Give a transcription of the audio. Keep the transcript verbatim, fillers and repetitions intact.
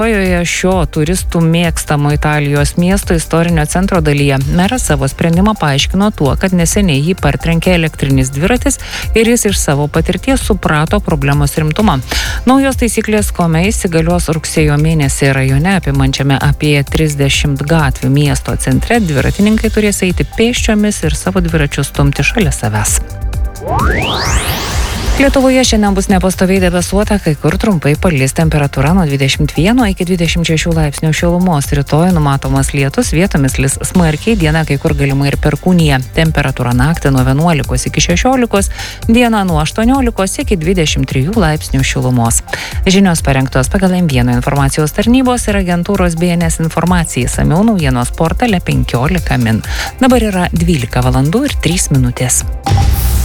Tojoje šio turistų mėgstamo Italijos miesto istorinio centro dalyje meras savo sprendimą paaiškino tuo, kad neseniai jį partrenkė elektrinis dviratis ir jis iš savo patirties suprato problemos rimtumą. Naujos taisyklės kome įsigalios rugsėjo mėnesį rajone apimančiame apie trisdešimt gatvių miesto centre. Dviratininkai turės eiti pėsčiomis ir savo dviračius stumti šalia savęs. Lietuvoje šiandien bus nepastoviai debesuota, kai kur trumpai palis, temperatūra nuo dvidešimt vieno iki dvidešimt šešių laipsnių šilumos. Rytoj numatomas lietus, vietomis lis smarkiai, dieną kai kur galima ir perkūnija. Temperatūra naktį nuo vienuolikos iki šešiolikos, dieną nuo aštuoniolikos iki dvidešimt trijų laipsnių šilumos. Žinios parengtos pagal M vienas informacijos tarnybos ir agentūros B N S informacijai, samiau naujienos portale penkiolika min. Dabar yra dvylika valandų ir trys minutės.